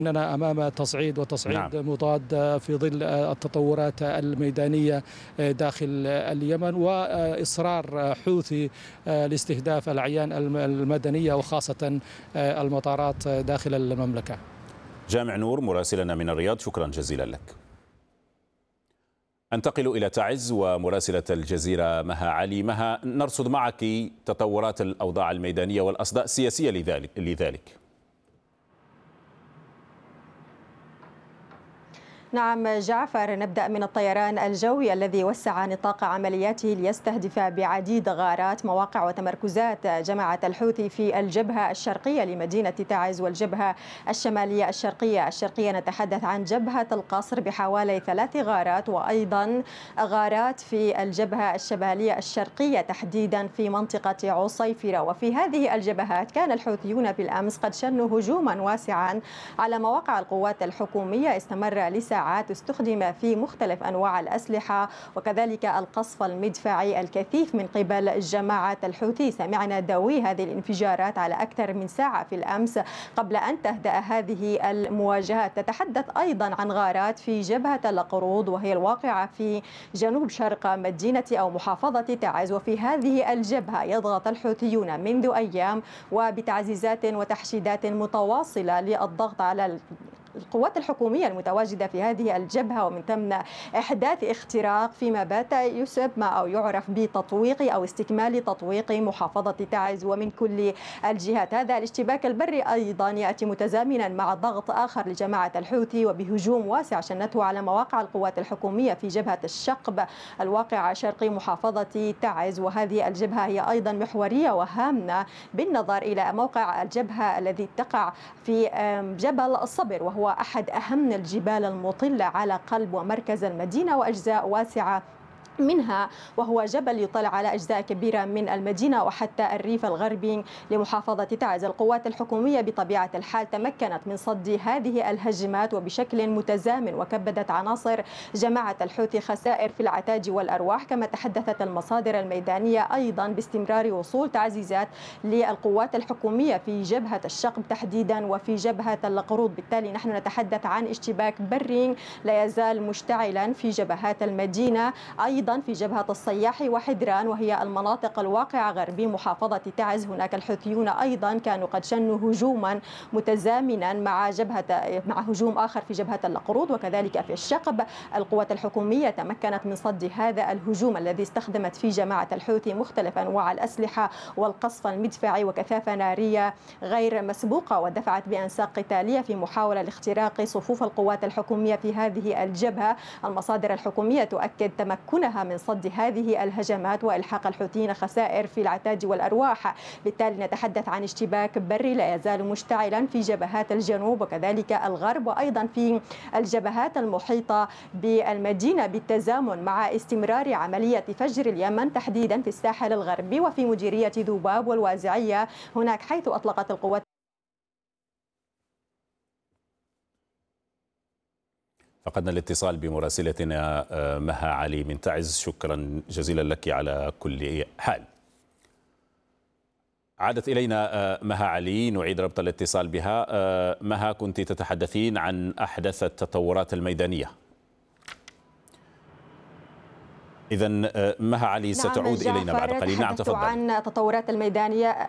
أننا أمام تصعيد نعم. مضاد في ظل التطورات الميدانية داخل اليمن، وإصرار حوثي لاستهداف الأعيان المدنية وخاصة المطارات داخل المملكة. جامع نور مراسلنا من الرياض، شكرا جزيلا لك. أنتقل إلى تعز ومراسلة الجزيرة مها علي. مها، نرصد معك تطورات الأوضاع الميدانية والأصداء السياسية لذلك. نعم جعفر، نبدأ من الطيران الجوي الذي وسع نطاق عملياته ليستهدف بعديد غارات مواقع وتمركزات جماعة الحوثي في الجبهة الشرقية لمدينة تعز والجبهة الشمالية الشرقية نتحدث عن جبهة القصر بحوالي 3 غارات، وأيضا غارات في الجبهة الشمالية الشرقية تحديدا في منطقة عصيفرة. وفي هذه الجبهات كان الحوثيون بالأمس قد شنوا هجوما واسعا على مواقع القوات الحكومية استمر لساعات، استخدم في مختلف أنواع الأسلحة وكذلك القصف المدفعي الكثيف من قبل جماعة الحوثي. سمعنا دوي هذه الانفجارات على أكثر من ساعة في الأمس قبل أن تهدأ هذه المواجهات. تتحدث أيضا عن غارات في جبهة القرود وهي الواقعة في جنوب شرق مدينة أو محافظة تعز، وفي هذه الجبهة يضغط الحوثيون منذ أيام وبتعزيزات وتحشيدات متواصلة للضغط على القوات الحكومية المتواجدة في هذه الجبهة، ومن ثم إحداث اختراق فيما بات يسمى أو يعرف بتطويق أو استكمال تطويق محافظة تعز ومن كل الجهات. هذا الاشتباك البري أيضا يأتي متزامنا مع ضغط آخر لجماعة الحوثي وبهجوم واسع شنته على مواقع القوات الحكومية في جبهة الشقب الواقعة شرقي محافظة تعز، وهذه الجبهة هي أيضا محورية وهامة بالنظر إلى موقع الجبهة الذي تقع في جبل الصبر، وهو أحد أهم الجبال المطلة على قلب ومركز المدينة وأجزاء واسعة منها، وهو جبل يطل على أجزاء كبيرة من المدينة وحتى الريف الغربي لمحافظة تعز. القوات الحكومية بطبيعة الحال تمكنت من صد هذه الهجمات وبشكل متزامن، وكبدت عناصر جماعة الحوثي خسائر في العتاج والأرواح، كما تحدثت المصادر الميدانية أيضا باستمرار وصول تعزيزات للقوات الحكومية في جبهة الشقب تحديدا وفي جبهة القرود. بالتالي نحن نتحدث عن اشتباك بري لا يزال مشتعلا في جبهات المدينة، أيضا في جبهة الصياح وحدران وهي المناطق الواقعة غربي محافظة تعز. هناك الحوثيون أيضا كانوا قد شنوا هجوما متزامنا مع هجوم آخر في جبهة القرود وكذلك في الشقب. القوات الحكومية تمكنت من صد هذا الهجوم الذي استخدمت فيه جماعة الحوثي مختلف أنواع الأسلحة والقصف المدفعي وكثافة نارية غير مسبوقة، ودفعت بأنساق قتالية في محاولة لاختراق صفوف القوات الحكومية في هذه الجبهة. المصادر الحكومية تؤكد تمكنها من صد هذه الهجمات وإلحاق الحوثيين خسائر في العتاج والأرواح. بالتالي نتحدث عن اشتباك بري لا يزال مشتعلا في جبهات الجنوب وكذلك الغرب، وأيضا في الجبهات المحيطة بالمدينة بالتزامن مع استمرار عملية فجر اليمن تحديدا في الساحل الغربي وفي مديرية ذوباب والوازعية هناك، حيث أطلقت القوات. فقدنا الاتصال بمراسلتنا مها علي من تعز، شكرا جزيلا لك على كل حال. عادت إلينا مها علي، نعيد ربط الاتصال بها. مها، كنت تتحدثين عن أحدث التطورات الميدانية. إذن مها علي ستعود إلينا بعد قليل. نعم تفضل. عن التطورات الميدانية.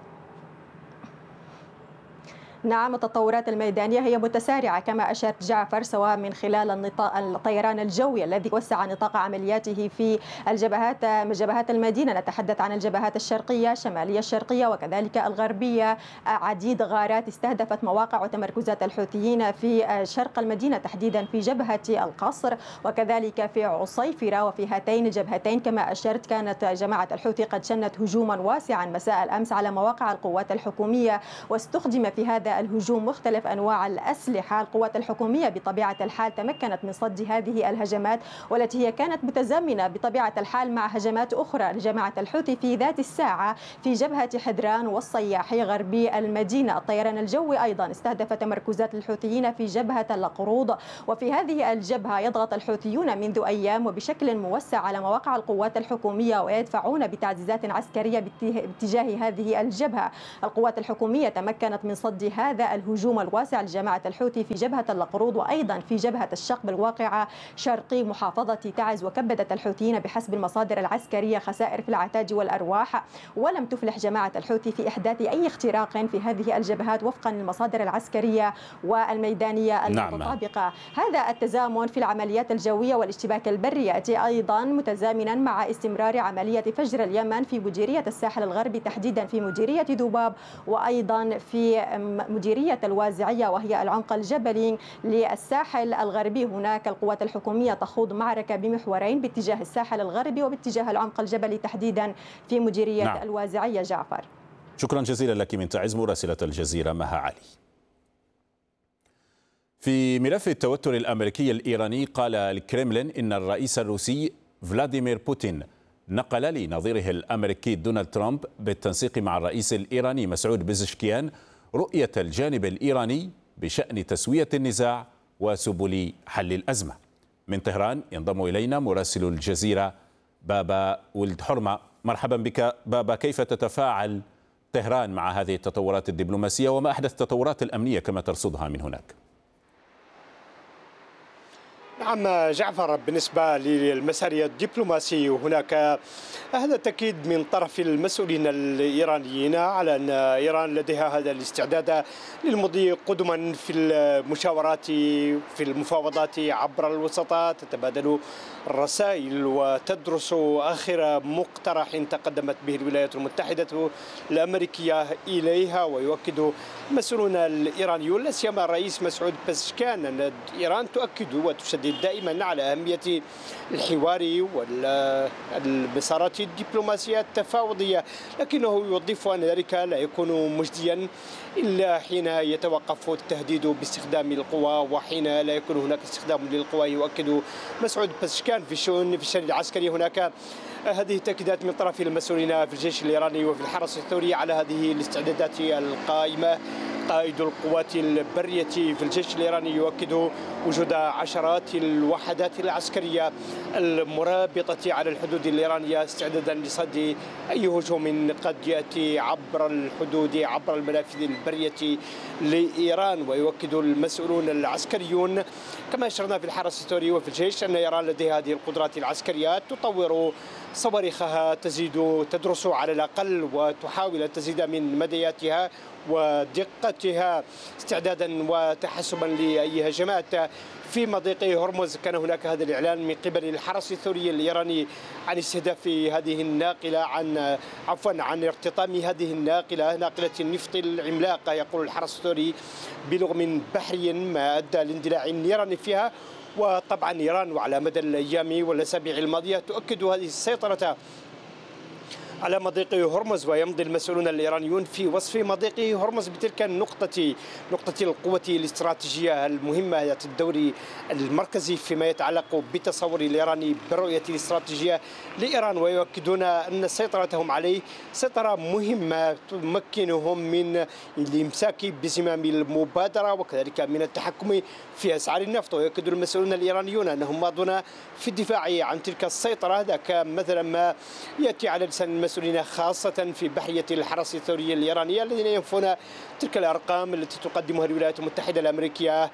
نعم، التطورات الميدانية هي متسارعة كما أشرت جعفر، سواء من خلال الطيران الجوي الذي وسع نطاق عملياته في جبهات المدينة. نتحدث عن الجبهات الشرقية الشمالية الشرقية وكذلك الغربية. عديد غارات استهدفت مواقع وتمركزات الحوثيين في شرق المدينة تحديدا في جبهة القصر وكذلك في عصيفرة. وفي هاتين الجبهتين كما أشرت كانت جماعة الحوثي قد شنت هجوما واسعا مساء الأمس على مواقع القوات الحكومية، واستخدم في هذا الهجوم مختلف أنواع الأسلحة. القوات الحكومية بطبيعة الحال تمكنت من صد هذه الهجمات، والتي هي كانت متزامنة بطبيعة الحال مع هجمات أخرى لجماعة الحوثي في ذات الساعة في جبهة حدران والصياحي غربي المدينة. الطيران الجوي أيضا استهدف تمركزات الحوثيين في جبهة القرود، وفي هذه الجبهة يضغط الحوثيون منذ أيام وبشكل موسع على مواقع القوات الحكومية ويدفعون بتعزيزات عسكرية باتجاه هذه الجبهة. القوات الحكومية تمكنت من صد هذا الهجوم الواسع لجماعة الحوثي في جبهة القرود وأيضا في جبهة الشقب الواقعة شرقي محافظة تعز. وكبدت الحوثيين بحسب المصادر العسكرية خسائر في العتاد والأرواح، ولم تفلح جماعة الحوثي في إحداث أي اختراق في هذه الجبهات وفقا للمصادر العسكرية والميدانية المتطابقة. هذا التزامن في العمليات الجوية والاشتباك البري يأتي أيضا متزامنا مع استمرار عملية فجر اليمن في مديرية الساحل الغربي، تحديدا في مديرية ذباب وأيضا في مديرية الوازعية وهي العمق الجبلي للساحل الغربي. هناك القوات الحكومية تخوض معركة بمحورين باتجاه الساحل الغربي وباتجاه العمق الجبلي تحديدا في مديرية الوازعية. جعفر، شكرا جزيلا لك من تعز مراسلة الجزيرة مها علي. في ملف التوتر الأمريكي الإيراني، قال الكرملين إن الرئيس الروسي فلاديمير بوتين نقل لنظيره الأمريكي دونالد ترامب بالتنسيق مع الرئيس الإيراني مسعود بزشكيان رؤية الجانب الإيراني بشأن تسوية النزاع وسبل حل الأزمة. من طهران ينضم إلينا مراسل الجزيرة بابا ولد حرمة. مرحبا بك بابا، كيف تتفاعل طهران مع هذه التطورات الدبلوماسية وما أحدث التطورات الأمنية كما ترصدها من هناك؟ نعم جعفر، بالنسبة للمسار الدبلوماسي هناك هذا التأكيد من طرف المسؤولين الإيرانيين على أن إيران لديها هذا الاستعداد للمضي قدما في المشاورات في المفاوضات عبر الوسطاء، تتبادل الرسائل وتدرس آخر مقترح تقدمت به الولايات المتحدة الأمريكية إليها. ويؤكد المسؤولون الإيرانيون لا سيما الرئيس مسعود بزشكيان أن إيران تؤكد وتشدد دائما على أهمية الحوار والمسارات الدبلوماسية التفاوضية، لكنه يضيف أن ذلك لا يكون مجديا إلا حين يتوقف التهديد باستخدام القوى وحين لا يكون هناك استخدام للقوى. يؤكد مسعود بزشكيان في الشأن العسكري هناك هذه التأكيدات من طرف المسؤولين في الجيش الإيراني وفي الحرس الثوري على هذه الاستعدادات القائمة. قائد القوات البرية في الجيش الإيراني يؤكد وجود عشرات الوحدات العسكرية المرابطة على الحدود الإيرانية استعدادا لصد أي هجوم قد يأتي عبر الحدود عبر المنافذ البرية لإيران. ويؤكد المسؤولون العسكريون كما أشرنا في الحرس الثوري وفي الجيش أن إيران لديها هذه القدرات العسكرية، تطور صواريخها، تدرس على الأقل وتحاول أن تزيد من مدياتها ودقتها استعدادا وتحسبا لأي هجمات في مضيق هرمز. كان هناك هذا الإعلان من قبل الحرس الثوري الإيراني عن استهداف هذه الناقلة عن ارتطام هذه الناقلة، ناقلة النفط العملاقة يقول الحرس الثوري بلغم بحري ما أدى لاندلاع نيران فيها. وطبعا إيران وعلى مدى الأيام والأسابيع الماضية تؤكد هذه السيطرة على مضيق هرمز. ويمضي المسؤولون الإيرانيون في وصف مضيق هرمز بتلك نقطة القوة الاستراتيجية المهمة ذات الدور المركزي فيما يتعلق بالتصور الإيراني بالرؤية الاستراتيجية لإيران. ويؤكدون أن سيطرتهم عليه سيطرة مهمة تمكنهم من الإمساك بزمام المبادرة وكذلك من التحكم في أسعار النفط. ويؤكد المسؤولون الإيرانيون أنهم ماضون في الدفاع عن تلك السيطرة. هذا مثلا ما يأتي على لسان المسؤولين خاصة في بحرية الحرس الثوري الإيرانية الذين ينفون تلك الأرقام التي تقدمها الولايات المتحدة الأمريكية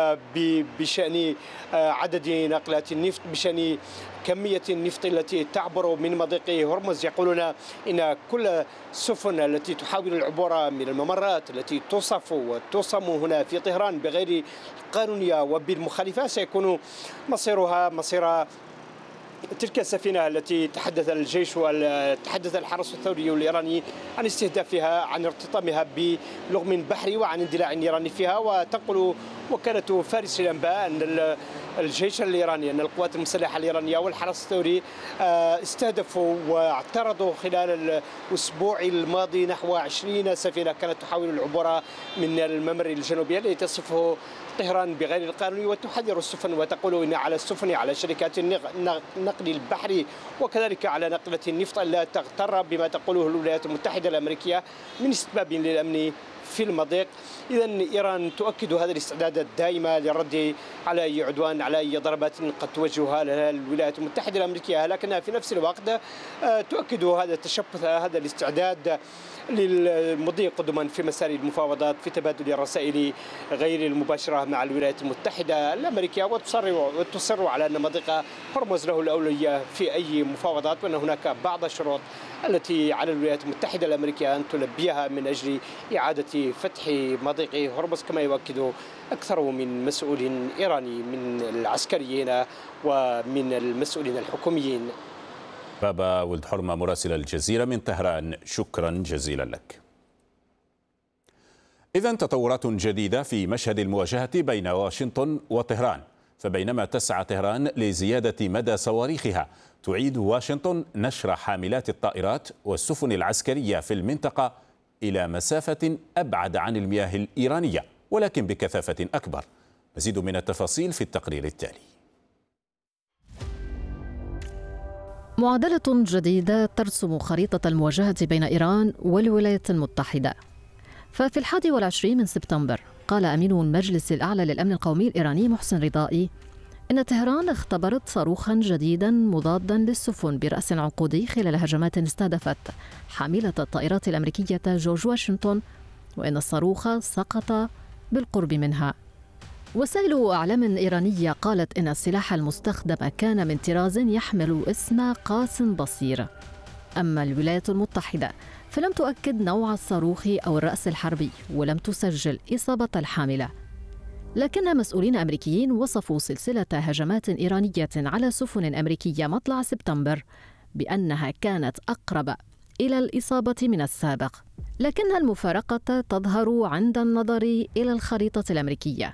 بشأن عدد ناقلات النفط، بشأن كمية النفط التي تعبر من مضيق هرمز. يقولون إن كل السفن التي تحاول العبور من الممرات التي توصف وتصم هنا في طهران بغير قانونية وبالمخالفة سيكون مصيرها مصير تلك السفينة التي تحدث الجيش وتحدث الحرس الثوري الإيراني عن استهدافها، عن ارتطامها بلغم بحري وعن اندلاع نيراني فيها. وتقول وكالة فارس الأنباء أن الجيش الإيراني، أن القوات المسلحة الإيرانية والحرس الثوري استهدفوا واعترضوا خلال الأسبوع الماضي نحو 20 سفينة كانت تحاول العبور من الممر الجنوبي الذي تصفه طهران بغير القانوني، وتحذر السفن وتقول إن على السفن على شركات النقل البحري وكذلك على نقلة النفط ألا تغتر بما تقوله الولايات المتحدة الأمريكية من استباب للأمن في المضيق. إذا إيران تؤكد هذا الاستعداد الدائم للرد على أي عدوان، على أي ضربات قد توجهها لها الولايات المتحدة الأمريكية، لكنها في نفس الوقت تؤكد هذا التشبث، هذا الاستعداد للمضي قدما في مسار المفاوضات في تبادل الرسائل غير المباشرة مع الولايات المتحدة الأمريكية، وتصر على أن مضيق هرمز له الأولوية في أي مفاوضات، وأن هناك بعض الشروط التي على الولايات المتحدة الأمريكية أن تلبيها من أجل إعادة فتح مضيق هرمز، كما يؤكد أكثر من مسؤول إيراني من العسكريين ومن المسؤولين الحكوميين. بابا ولد حرمة مراسل الجزيرة من طهران، شكرا جزيلا لك. إذن تطورات جديدة في مشهد المواجهة بين واشنطن وطهران، فبينما تسعى طهران لزيادة مدى صواريخها، تعيد واشنطن نشر حاملات الطائرات والسفن العسكرية في المنطقة إلى مسافة أبعد عن المياه الإيرانية، ولكن بكثافة أكبر. مزيد من التفاصيل في التقرير التالي. معادلة جديدة ترسم خريطة المواجهة بين إيران والولايات المتحدة. ففي 21 من سبتمبر قال أمين المجلس الأعلى للأمن القومي الإيراني محسن رضائي إن طهران اختبرت صاروخا جديدا مضادا للسفن برأس عنقودي خلال هجمات استهدفت حاملة الطائرات الأمريكية جورج واشنطن، وإن الصاروخ سقط بالقرب منها. وسائل أعلام إيرانية قالت إن السلاح المستخدم كان من طراز يحمل اسم قاس بصير. أما الولايات المتحدة فلم تؤكد نوع الصاروخ أو الرأس الحربي، ولم تسجل إصابة الحاملة. لكن مسؤولين أمريكيين وصفوا سلسلة هجمات إيرانية على سفن أمريكية مطلع سبتمبر بأنها كانت أقرب إلى الإصابة من السابق، لكن المفارقة تظهر عند النظر إلى الخريطة الأمريكية.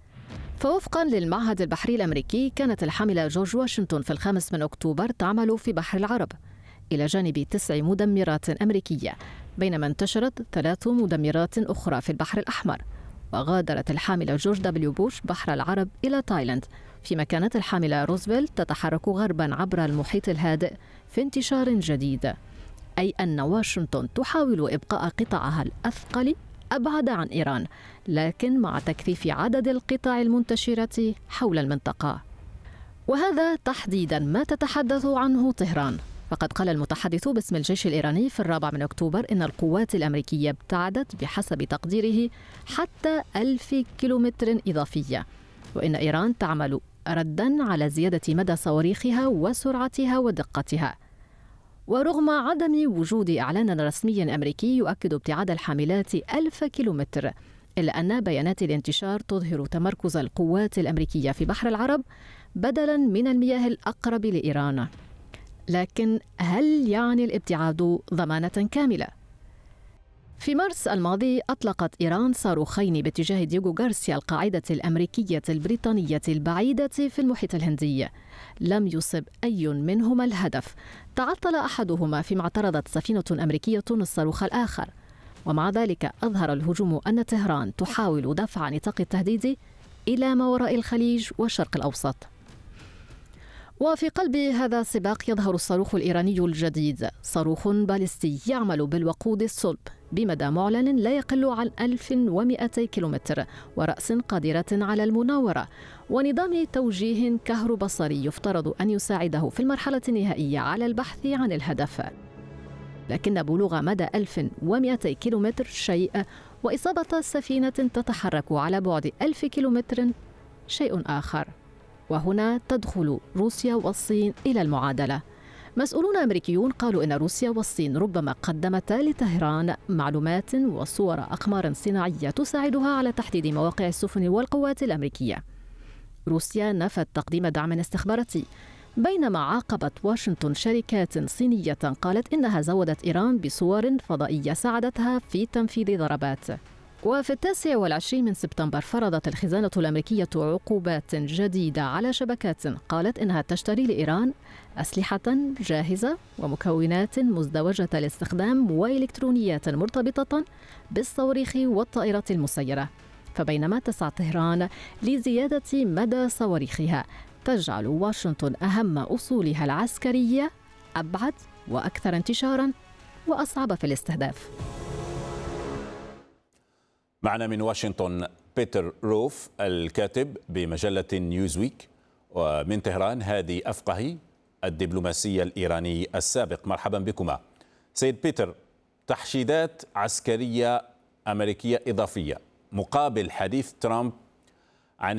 فوفقاً للمعهد البحري الأمريكي كانت الحاملة جورج واشنطن في 5 من أكتوبر تعمل في بحر العرب إلى جانب 9 مدمرات أمريكية، بينما انتشرت 3 مدمرات أخرى في البحر الأحمر. وغادرت الحاملة جورج دبليو بوش بحر العرب إلى تايلاند، فيما كانت الحاملة روزفلت تتحرك غرباً عبر المحيط الهادئ في انتشار جديد، أي أن واشنطن تحاول إبقاء قطاعها الأثقل أبعد عن إيران، لكن مع تكثيف عدد القطع المنتشرة حول المنطقة. وهذا تحديداً ما تتحدث عنه طهران. فقد قال المتحدث باسم الجيش الإيراني في 4 من أكتوبر إن القوات الأمريكية ابتعدت بحسب تقديره حتى 1000 كيلومتر إضافية، وإن إيران تعمل رداً على زيادة مدى صواريخها وسرعتها ودقتها. ورغم عدم وجود إعلان رسمي أمريكي يؤكد ابتعاد الحاملات 1000 كيلومتر، إلا أن بيانات الانتشار تظهر تمركز القوات الأمريكية في بحر العرب بدلاً من المياه الأقرب لإيران. لكن هل يعني الابتعاد ضمانة كاملة؟ في مارس الماضي أطلقت إيران صاروخين باتجاه دييغو غارسيا، القاعدة الأمريكية البريطانية البعيدة في المحيط الهندي. لم يصب أي منهما الهدف، تعطل أحدهما فيما اعترضت سفينة أمريكية الصاروخ الآخر. ومع ذلك أظهر الهجوم أن طهران تحاول دفع نطاق التهديد إلى ما وراء الخليج والشرق الأوسط. وفي قلب هذا السباق يظهر الصاروخ الإيراني الجديد، صاروخ باليستي يعمل بالوقود الصلب بمدى معلن لا يقل عن 1200 كيلومتر، ورأس قادرة على المناورة، ونظام توجيه كهروبصري يفترض أن يساعده في المرحلة النهائية على البحث عن الهدف. لكن بلوغ مدى 1200 كيلومتر شيء، وإصابة سفينة تتحرك على بعد 1000 كيلومتر شيء آخر. وهنا تدخل روسيا والصين إلى المعادلة. مسؤولون أمريكيون قالوا إن روسيا والصين ربما قدمتا لطهران معلومات وصور أقمار صناعية تساعدها على تحديد مواقع السفن والقوات الأمريكية. روسيا نفت تقديم دعم استخباراتي، بينما عاقبت واشنطن شركات صينية قالت إنها زودت إيران بصور فضائية ساعدتها في تنفيذ ضربات. وفي 29 من سبتمبر فرضت الخزانة الأمريكية عقوبات جديدة على شبكات قالت إنها تشتري لإيران أسلحة جاهزة ومكونات مزدوجة الاستخدام وإلكترونيات مرتبطة بالصواريخ والطائرات المسيرة. فبينما تسعى طهران لزيادة مدى صواريخها، تجعل واشنطن أهم أصولها العسكرية أبعد وأكثر انتشاراً وأصعب في الاستهداف. معنا من واشنطن بيتر روف الكاتب بمجلة نيوزويك، ومن طهران هادي أفقهي الدبلوماسي الإيراني السابق. مرحبا بكما. سيد بيتر، تحشيدات عسكرية أمريكية إضافية مقابل حديث ترامب